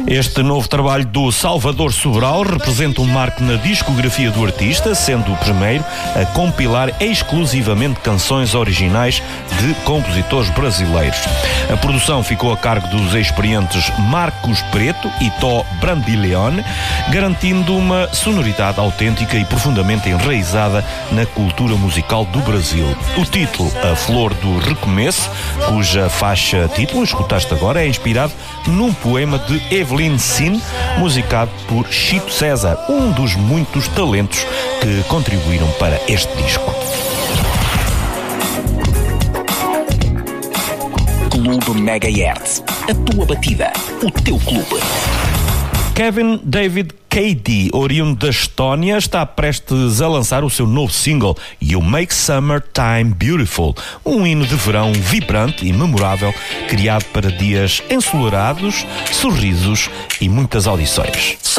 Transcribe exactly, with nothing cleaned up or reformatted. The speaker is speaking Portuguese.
Este novo trabalho do Salvador Sobral representa um marco na discografia do artista, sendo o primeiro a compilar exclusivamente canções originais de compositores brasileiros. A produção ficou a cargo dos experientes Marcos Preto e Tó Brandilione, garantindo uma sonoridade autêntica e profundamente enraizada na cultura musical do Brasil. O título, A Flor do Recomeço, cuja faixa título escutaste agora, é inspirado num poema de Evelyn Sin, musicado por Chito César, um dos muitos talentos que contribuíram para este disco. Clube Megahertz. A tua batida, o teu clube. Kevin David Cady, oriundo da Estónia, está prestes a lançar o seu novo single You Make Summertime Beautiful, um hino de verão vibrante e memorável, criado para dias ensolarados, sorrisos e muitas audições.